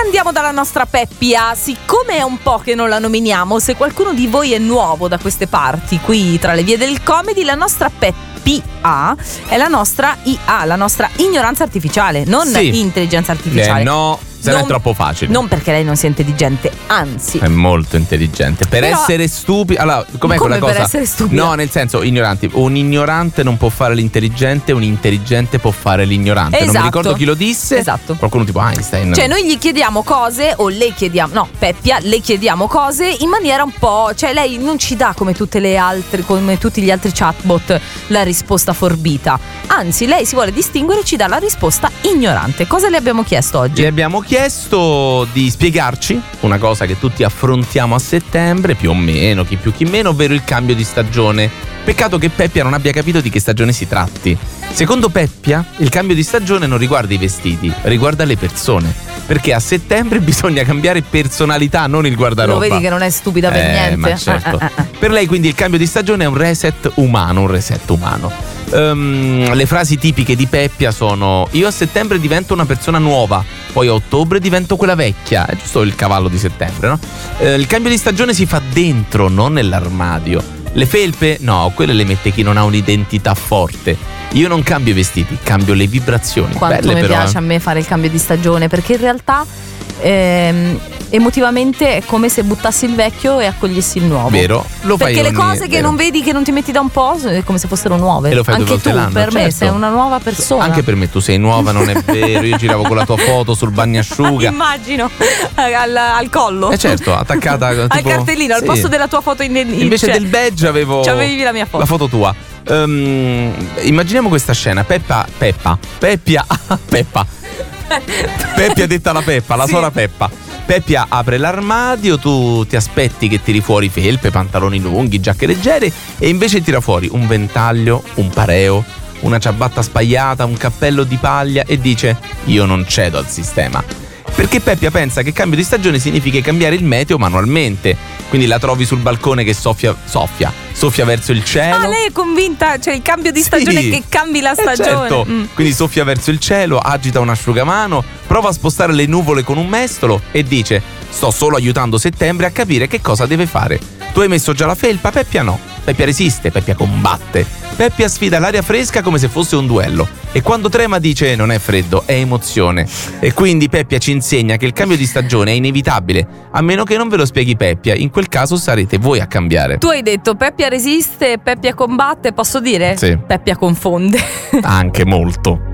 Andiamo dalla nostra Peppia. Siccome è un po' che non la nominiamo, se qualcuno di voi è nuovo da queste parti, qui tra le vie del comedy, la nostra Peppia è la nostra IA, la nostra ignoranza artificiale, non intelligenza artificiale. No, se è troppo facile. Non perché lei non sia intelligente, anzi. È molto intelligente. Per essere stupida. Allora, com'è quella cosa? Per essere stupida? No, nel senso, ignoranti. Un ignorante non può fare l'intelligente, un intelligente può fare l'ignorante. Esatto. Non mi ricordo chi lo disse. Esatto. Qualcuno tipo Einstein. Cioè, noi gli chiediamo cose, o le chiediamo, no, Peppia, le chiediamo cose in maniera un po'. Cioè, lei non ci dà come tutte le altre, come tutti gli altri chatbot, la risposta forbita. Anzi, lei si vuole distinguere e ci dà la risposta ignorante. Cosa le abbiamo chiesto oggi? Gli abbiamo chiesto di spiegarci una cosa che tutti affrontiamo a settembre, più o meno, chi più chi meno, ovvero il cambio di stagione. Peccato che Peppia non abbia capito di che stagione si tratti. Secondo Peppia, il cambio di stagione non riguarda i vestiti, riguarda le persone. Perché a settembre bisogna cambiare personalità, non il guardaroba. Lo vedi che non è stupida per niente? Ma certo. Per lei quindi il cambio di stagione è un reset umano, le frasi tipiche di Peppia sono: io a settembre divento una persona nuova, poi a ottobre divento quella vecchia. È giusto il cavallo di settembre, no? Il cambio di stagione si fa dentro, non nell'armadio. Le felpe? No, quelle le mette chi non ha un'identità forte. Io non cambio i vestiti, cambio le vibrazioni. Quanto belle, mi però, piace a me fare il cambio di stagione, perché in realtà emotivamente è come se buttassi il vecchio e accogliessi il nuovo. Vero? Lo fai perché le cose che non vedi, che non ti metti da un po', è come se fossero nuove. E lo fai anche tu l'anno, per me certo. sei una nuova persona. Anche per me tu sei nuova, non è vero. Io giravo con la tua foto sul bagnasciuga. Immagino al collo. Certo, attaccata tipo, al cartellino, al posto della tua foto invece del badge avevi la mia foto. La foto tua. Immaginiamo questa scena. Peppia detta la Peppa, la suora Peppa. Peppia apre l'armadio, tu ti aspetti che tiri fuori felpe, pantaloni lunghi, giacche leggere, e invece tira fuori un ventaglio, un pareo, una ciabatta spagliata, un cappello di paglia e dice: io non cedo al sistema. Perché Peppia pensa che cambio di stagione significa cambiare il meteo manualmente. Quindi la trovi sul balcone che soffia verso il cielo. Lei è convinta, cioè il cambio di stagione che cambi la stagione. Certo. Quindi soffia verso il cielo, agita un asciugamano, prova a spostare le nuvole con un mestolo e dice: sto solo aiutando settembre a capire che cosa deve fare. Tu hai messo già la felpa, Peppia no. Peppia resiste, Peppia combatte. Peppia sfida l'aria fresca come se fosse un duello. E quando trema dice: non è freddo, è emozione. E quindi Peppia ci insegna che il cambio di stagione è inevitabile, a meno che non ve lo spieghi Peppia. In quel caso sarete voi a cambiare. Tu hai detto Peppia resiste, Peppia combatte, posso dire? Sì. Peppia confonde. Anche molto.